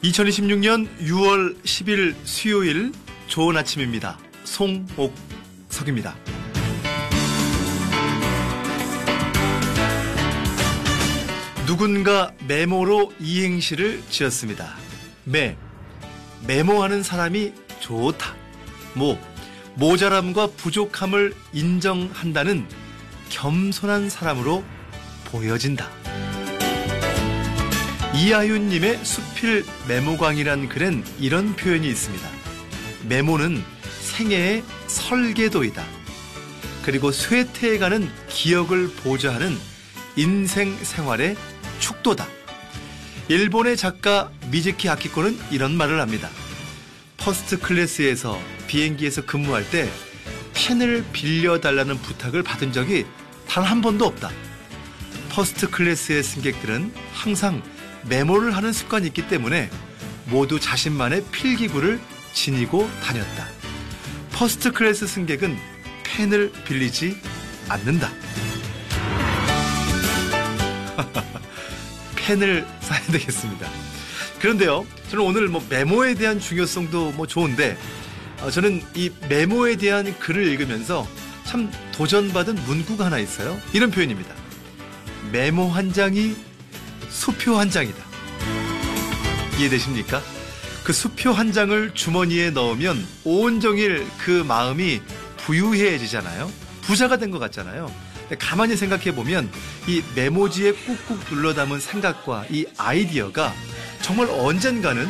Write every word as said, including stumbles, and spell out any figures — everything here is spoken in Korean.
이천이십육 년 유월 십일 수요일 좋은 아침입니다. 송옥석입니다. 누군가 메모로 이행시를 지었습니다. 매, 메모하는 사람이 좋다. 모, 모자람과 부족함을 인정한다는 겸손한 사람으로 보여진다. 이하윤님의 수필 메모광이란 글엔 이런 표현이 있습니다. 메모는 생애의 설계도이다. 그리고 쇠퇴해가는 기억을 보좌하는 인생 생활의 축도다. 일본의 작가 미즈키 아키코는 이런 말을 합니다. 퍼스트 클래스에서 비행기에서 근무할 때 펜을 빌려달라는 부탁을 받은 적이 단 한 번도 없다. 퍼스트 클래스의 승객들은 항상 메모를 하는 습관이 있기 때문에 모두 자신만의 필기구를 지니고 다녔다. 퍼스트 클래스 승객은 펜을 빌리지 않는다. 펜을 사야 되겠습니다. 그런데요, 저는 오늘 뭐 메모에 대한 중요성도 뭐 좋은데, 어, 저는 이 메모에 대한 글을 읽으면서 참 도전받은 문구가 하나 있어요. 이런 표현입니다. 메모 한 장이 수표 한 장이다. 이해되십니까? 그 수표 한 장을 주머니에 넣으면 온종일 그 마음이 부유해지잖아요. 부자가 된 것 같잖아요. 근데 가만히 생각해보면 이 메모지에 꾹꾹 눌러 담은 생각과 이 아이디어가 정말 언젠가는